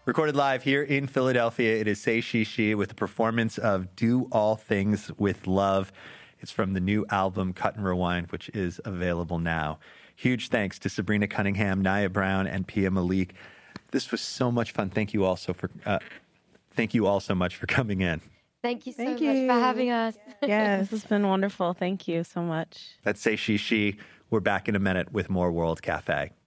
Recorded live here in Philadelphia, it is Say She She with a performance of Do All Things with Love. It's from the new album Cut and Rewind, which is available now. Huge thanks to Sabrina Cunningham, Naya Brown, and Pia Malik. This was so much fun. Thank you all so much for coming in. Thank you so much for having us. Yes, it's been wonderful. Thank you so much. That's Say She She. We're back in a minute with more World Cafe.